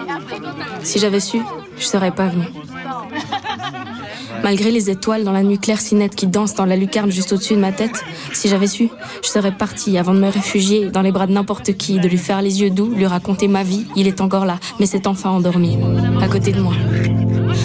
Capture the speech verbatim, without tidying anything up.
Si j'avais su, je serais pas venue. Malgré les étoiles dans la nuit claire si nette qui dansent dans la lucarne juste au-dessus de ma tête, si j'avais su, je serais partie avant de me réfugier dans les bras de n'importe qui, de lui faire les yeux doux, lui raconter ma vie. Il est encore là, mais s'est enfin endormi, à côté de moi.